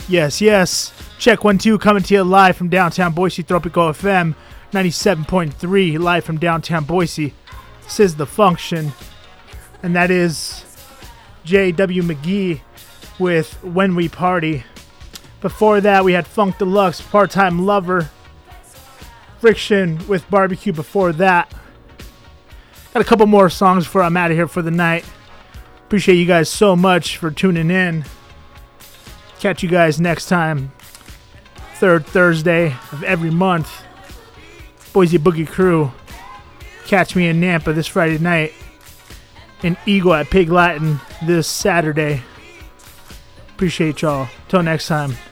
Yes, yes. Check 1 2 coming to you live from downtown Boise, Tropico FM 97.3, live from downtown Boise. This is The Function, and that is J.W. McGee with When We Party. Before that, we had Funk Deluxe, Part-Time Lover. Friction with Barbecue before that. Got a couple more songs before I'm out of here for the night. Appreciate you guys so much for tuning in. Catch you guys next time. Third Thursday of every month. Boise Boogie Crew. Catch me in Nampa this Friday night. And Eagle at Pig Latin this Saturday. Appreciate y'all. Till next time.